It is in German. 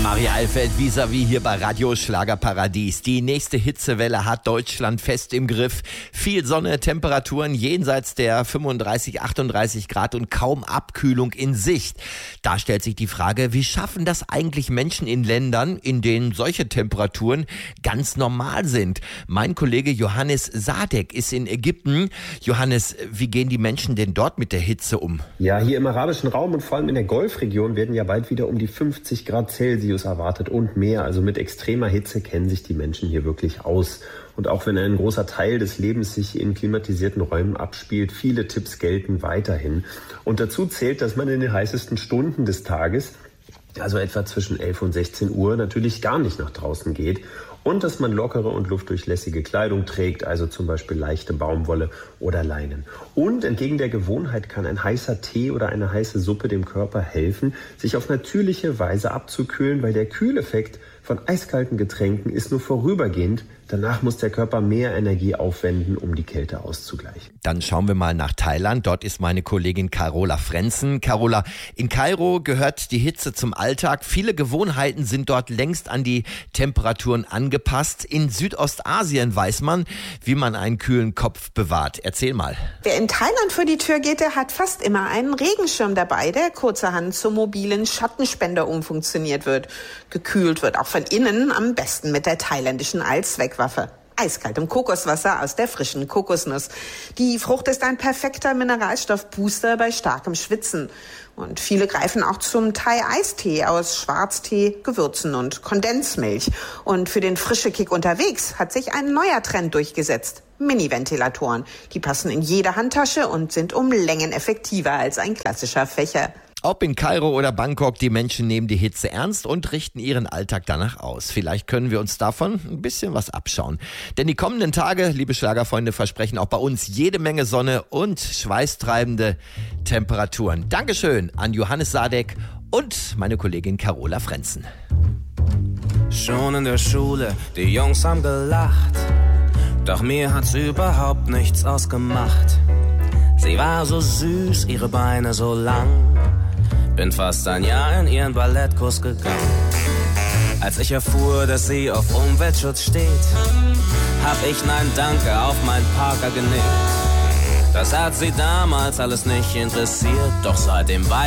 Maria Alfeld vis-à-vis hier bei Radio Schlagerparadies. Die nächste Hitzewelle hat Deutschland fest im Griff. Viel Sonne, Temperaturen jenseits der 35, 38 Grad und kaum Abkühlung in Sicht. Da stellt sich die Frage, wie schaffen das eigentlich Menschen in Ländern, in denen solche Temperaturen ganz normal sind? Mein Kollege Johannes Sadek ist in Ägypten. Johannes, wie gehen die Menschen denn dort mit der Hitze um? Ja, hier im arabischen Raum und vor allem in der Golfregion werden ja bald wieder um die 50 Grad Celsius erwartet und mehr. Also mit extremer Hitze kennen sich die Menschen hier wirklich aus. Und auch wenn ein großer Teil des Lebens sich in klimatisierten Räumen abspielt, viele Tipps gelten weiterhin. Und dazu zählt, dass man in den heißesten Stunden des Tages, also etwa zwischen 11 und 16 Uhr, natürlich gar nicht nach draußen geht. Und dass man lockere und luftdurchlässige Kleidung trägt, also zum Beispiel leichte Baumwolle oder Leinen. Und entgegen der Gewohnheit kann ein heißer Tee oder eine heiße Suppe dem Körper helfen, sich auf natürliche Weise abzukühlen, weil der Kühleffekt von eiskalten Getränken ist nur vorübergehend. Danach muss der Körper mehr Energie aufwenden, um die Kälte auszugleichen. Dann schauen wir mal nach Thailand. Dort ist meine Kollegin Carola Frenzen. Carola, in Kairo gehört die Hitze zum Alltag. Viele Gewohnheiten sind dort längst an die Temperaturen angepasst. In Südostasien weiß man, wie man einen kühlen Kopf bewahrt. Erzähl mal. Wer in Thailand vor die Tür geht, der hat fast immer einen Regenschirm dabei, der kurzerhand zum mobilen Schattenspender umfunktioniert wird. Gekühlt wird auch von innen, am besten mit der thailändischen Allzweckwaffe. Eiskaltem Kokoswasser aus der frischen Kokosnuss. Die Frucht ist ein perfekter Mineralstoffbooster bei starkem Schwitzen. Und viele greifen auch zum Thai-Eistee aus Schwarztee, Gewürzen und Kondensmilch. Und für den frischen Kick unterwegs hat sich ein neuer Trend durchgesetzt. Mini-Ventilatoren. Die passen in jede Handtasche und sind um Längen effektiver als ein klassischer Fächer. Ob in Kairo oder Bangkok, die Menschen nehmen die Hitze ernst und richten ihren Alltag danach aus. Vielleicht können wir uns davon ein bisschen was abschauen. Denn die kommenden Tage, liebe Schlagerfreunde, versprechen auch bei uns jede Menge Sonne und schweißtreibende Temperaturen. Dankeschön an Johannes Sadek und meine Kollegin Carola Frenzen. Schon in der Schule, die Jungs haben gelacht. Doch mir hat's überhaupt nichts ausgemacht. Sie war so süß, ihre Beine so lang. Bin fast ein Jahr in ihren Ballettkurs gegangen. Als ich erfuhr, dass sie auf Umweltschutz steht, hab ich Nein Danke auf mein Parker genickt. Das hat sie damals alles nicht interessiert, doch seitdem weiß